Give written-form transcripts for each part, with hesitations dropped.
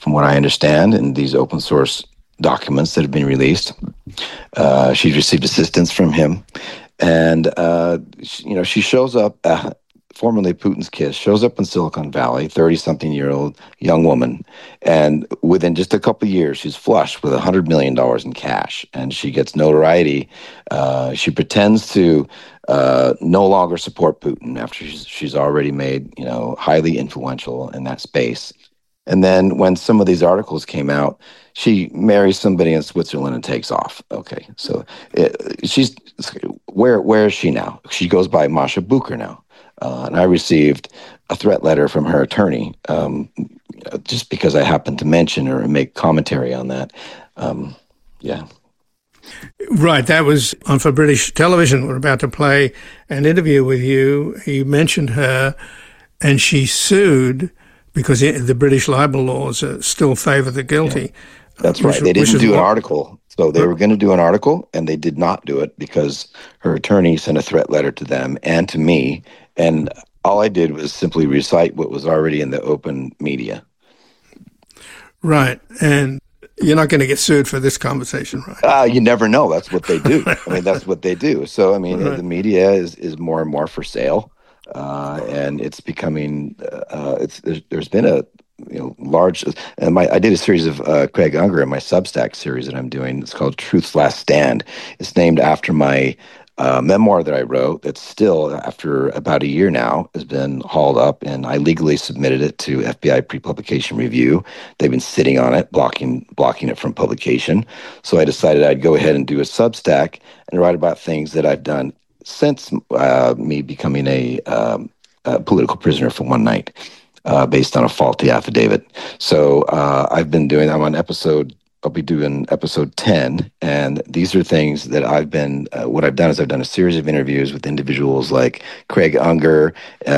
from what I understand, in these open source documents that have been released. She's received assistance from him. And, she shows up, formerly Putin's kiss, shows up in Silicon Valley, 30-something-year-old young woman. And within just a couple of years, she's flush with $100 million in cash. And she gets notoriety. She pretends to no longer support Putin after she's already made, highly influential in that space. And then when some of these articles came out, she marries somebody in Switzerland and takes off. Okay, so where is she now? She goes by Masha Bucher now. And I received a threat letter from her attorney just because I happened to mention her and make commentary on that. Yeah. Right, that was on for British television. We're about to play an interview with you. You mentioned her, and she sued because the British libel laws still favour the guilty. Yeah, that's right. They didn't do an article. So they were going to do an article, and they did not do it because her attorney sent a threat letter to them and to me. And all I did was simply recite what was already in the open media. Right. And you're not going to get sued for this conversation, right? You never know. That's what they do. That's what they do. So, right. The media is more and more for sale. And it's becoming, there's been a large, and I did a series of Craig Unger in my Substack series that I'm doing. It's called Truth's Last Stand. It's named after my memoir that I wrote that's still, after about a year now, has been hauled up, and I legally submitted it to FBI pre-publication review. They've been sitting on it, blocking it from publication. So I decided I'd go ahead and do a Substack and write about things that I've done since me becoming a political prisoner for one night, based on a faulty affidavit. So I'll be doing episode 10, and these are things that what I've done is I've done a series of interviews with individuals like Craig Unger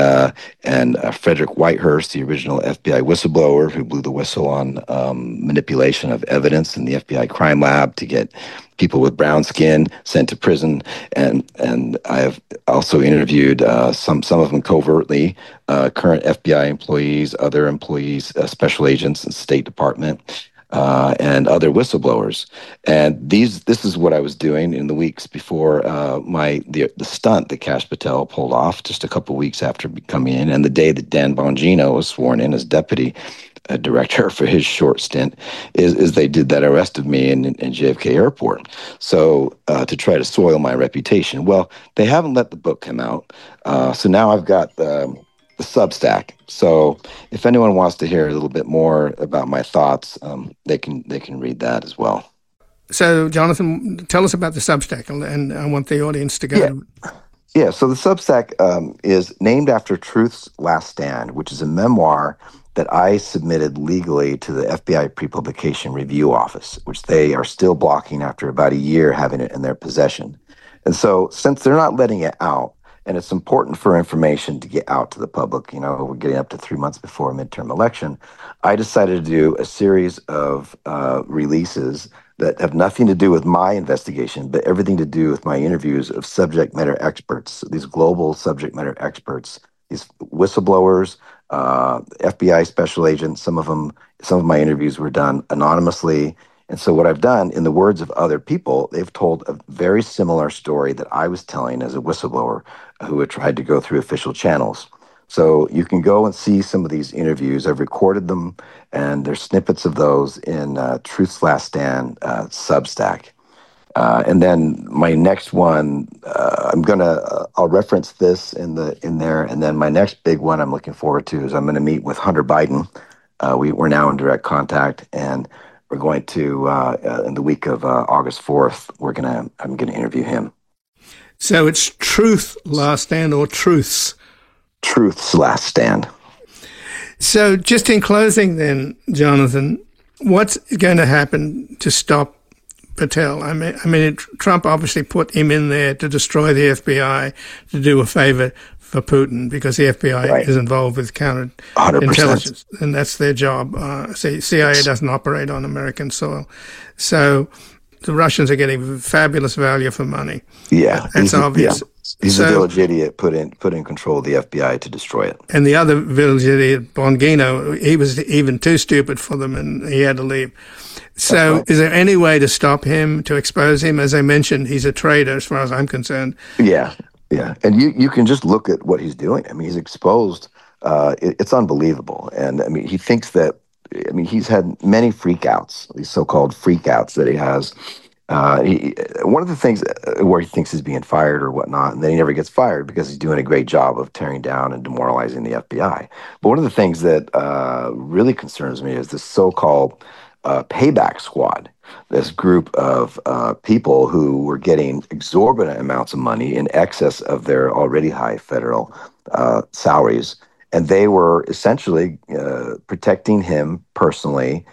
and Frederick Whitehurst, the original FBI whistleblower who blew the whistle on manipulation of evidence in the FBI crime lab to get people with brown skin sent to prison, and I have also interviewed some of them covertly, current FBI employees, other employees, special agents in the State Department, and other whistleblowers. And this is what I was doing in the weeks before the stunt that Kash Patel pulled off just a couple of weeks after coming in, and the day that Dan Bongino was sworn in as deputy director for his short stint, is they did that arrest of me in JFK Airport. So to try to soil my reputation. Well, they haven't let the book come out. So now I've got the Substack. So if anyone wants to hear a little bit more about my thoughts, they can read that as well. So, Jonathan, tell us about the Substack, and I want the audience to go. Yeah. So the Substack is named after Truth's Last Stand, which is a memoir that I submitted legally to the FBI pre-publication review office, which they are still blocking after about a year having it in their possession. And so since they're not letting it out, and it's important for information to get out to the public, we're getting up to 3 months before a midterm election, I decided to do a series of releases that have nothing to do with my investigation, but everything to do with my interviews of subject matter experts, these global subject matter experts, these whistleblowers, FBI special agents. Some of my interviews were done anonymously. And so what I've done, in the words of other people, they've told a very similar story that I was telling as a whistleblower who had tried to go through official channels. So you can go and see some of these interviews. I've recorded them, and there's snippets of those in Truth's Last Stand Substack. And then my next one, I'll reference this in there. And then my next big one I'm looking forward to is I'm going to meet with Hunter Biden. We're now in direct contact, and we're going to in the week of August 4th. I'm going to interview him. So it's Truth's Last Stand or Truth's? Truth's Last Stand. So just in closing, then, Jonathan, what's going to happen to stop Patel? I mean, Trump obviously put him in there to destroy the FBI, to do a favor for Putin, because the FBI is involved with counterintelligence, and that's their job. CIA doesn't operate on American soil. So the Russians are getting fabulous value for money. Yeah, that's obvious. Yeah. He's a village idiot put in control of the FBI to destroy it. And the other village idiot, Bongino, he was even too stupid for them, and he had to leave. So is there any way to stop him, to expose him? As I mentioned, he's a traitor as far as I'm concerned. Yeah. And you can just look at what he's doing. I mean, he's exposed. It's unbelievable. And I mean, he thinks that, I mean, he's had many freakouts, these so-called freakouts that he has. One of the things where he thinks he's being fired or whatnot, and then he never gets fired because he's doing a great job of tearing down and demoralizing the FBI. But one of the things that really concerns me is this so-called payback squad, this group of people who were getting exorbitant amounts of money in excess of their already high federal salaries. And they were essentially protecting him personally.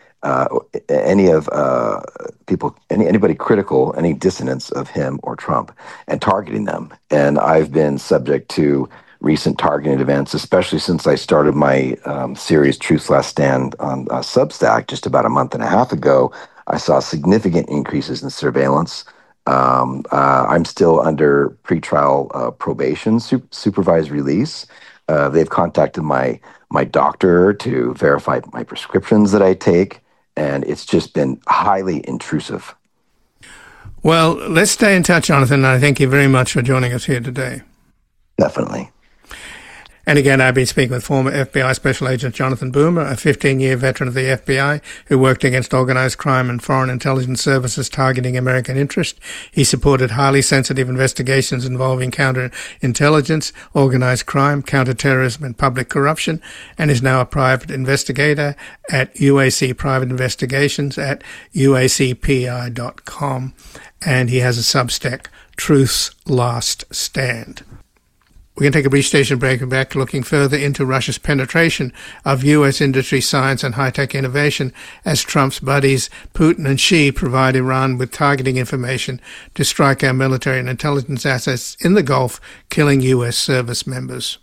Anybody critical, any dissonance of him or Trump, and targeting them. And I've been subject to recent targeting events, especially since I started my series Truth's Last Stand on Substack just about a month and a half ago. I saw significant increases in surveillance. I'm still under pretrial probation, supervised release. They've contacted my doctor to verify my prescriptions that I take. And it's just been highly intrusive. Well, let's stay in touch, Jonathan. I thank you very much for joining us here today. Definitely. And again, I've been speaking with former FBI Special Agent Jonathan Boomer, a 15-year veteran of the FBI who worked against organized crime and foreign intelligence services targeting American interest. He supported highly sensitive investigations involving counterintelligence, organized crime, counterterrorism, and public corruption, and is now a private investigator at UAC Private Investigations at uacpi.com. And he has a Substack, Truth's Last Stand. We're going to take a brief station break and back looking further into Russia's penetration of U.S. industry, science, and high-tech innovation as Trump's buddies Putin and Xi provide Iran with targeting information to strike our military and intelligence assets in the Gulf, killing U.S. service members.